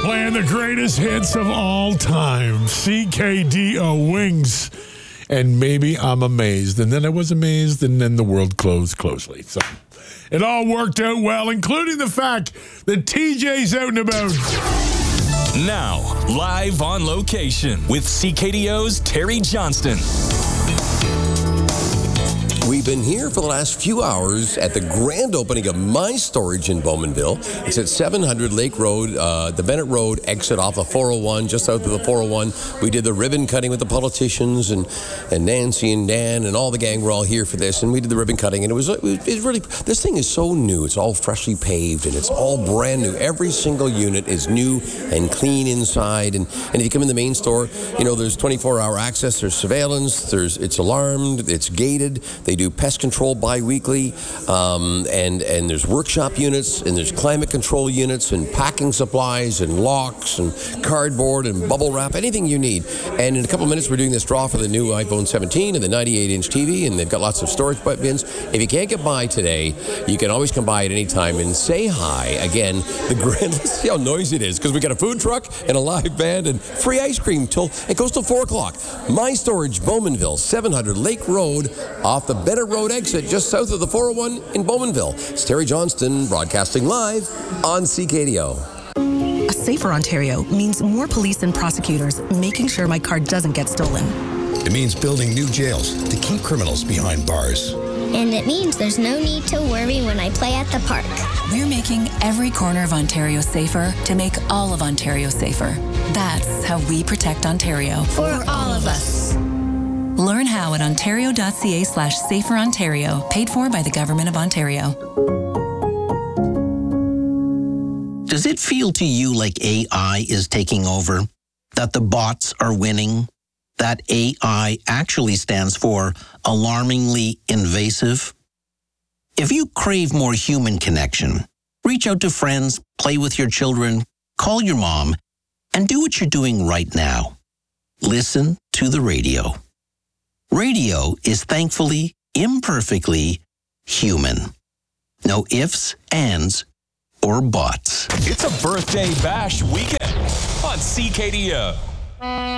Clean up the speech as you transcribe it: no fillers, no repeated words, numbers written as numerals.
playing the greatest hits of all time. CKDO Wings. And maybe I'm amazed. And then I was amazed, and then the world closed closely. So it all worked out well, including the fact that TJ's out and about. Now, live on location with CKDO's Terry Johnston. We've been here for the last few hours at the grand opening of My Storage in Bowmanville. It's at 700 Lake Road, the Bennett Road exit off of 401, just south of the 401. We did the ribbon cutting with the politicians, and Nancy and Dan and all the gang were all here for this, and we did the ribbon cutting, and it was really, this thing is so new. It's all freshly paved, and it's all brand new. Every single unit is new and clean inside, and if you come in the main store, you know, there's 24-hour access, there's surveillance, it's alarmed, it's gated, they do pest control bi-weekly, and there's workshop units, and there's climate control units, and packing supplies, and locks, and cardboard, and bubble wrap, anything you need. And in a couple of minutes, we're doing this draw for the new iPhone 17 and the 98-inch TV, and they've got lots of storage bins. If you can't get by today, you can always come by at any time and say hi. Again, the grand, let's see how noisy it is, because we got a food truck and a live band and free ice cream till it goes till 4 o'clock. My Storage, Bowmanville, 700 Lake Road, off the Bennett Road exit, just south of the 401 in Bowmanville. It's Terry Johnston, broadcasting live on CKDO. A safer Ontario means more police and prosecutors making sure my car doesn't get stolen. It means building new jails to keep criminals behind bars. And it means there's no need to worry when I play at the park. We're making every corner of Ontario safer to make all of Ontario safer. That's how we protect Ontario. For all of us. Learn how at ontario.ca/saferontario, paid for by the Government of Ontario. Does it feel to you like AI is taking over? That the bots are winning? That AI actually stands for alarmingly invasive? If you crave more human connection, reach out to friends, play with your children, call your mom, and do what you're doing right now. Listen to the radio. Radio is thankfully, imperfectly human. No ifs, ands, or buts. It's a birthday bash weekend on CKDO.